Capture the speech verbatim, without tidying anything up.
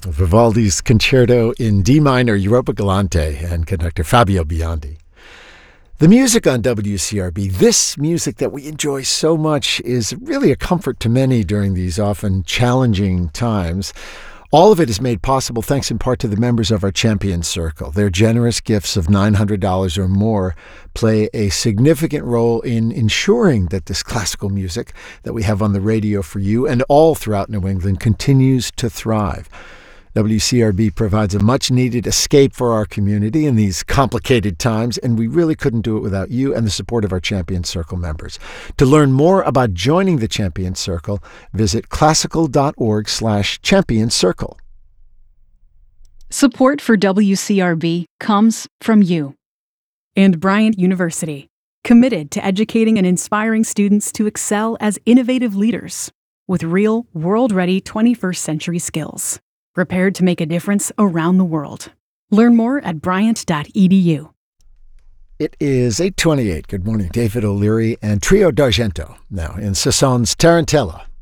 Vivaldi's Concerto in D minor, Europa Galante, and conductor Fabio Biondi. The music on W C R B, this music that we enjoy so much, is really a comfort to many during these often challenging times. All of it is made possible thanks in part to the members of our Champion Circle. Their generous gifts of nine hundred dollars or more play a significant role in ensuring that this classical music that we have on the radio for you and all throughout New England continues to thrive. W C R B provides a much-needed escape for our community in these complicated times, and we really couldn't do it without you and the support of our Champion Circle members. To learn more about joining the Champion Circle, visit classical.org slash champion circle. Support for W C R B comes from you. And Bryant University, committed to educating and inspiring students to excel as innovative leaders with real, world-ready twenty-first century skills. Prepared to make a difference around the world. Learn more at bryant dot e d u. It is eight twenty-eight. Good morning. David O'Leary and Trio d'Argento now in Sasson's Tarantella